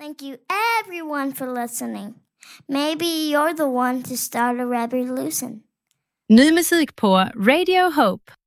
Thank you everyone for listening. Maybe you're the one to start a revolution. Ny musik på Radio Hope.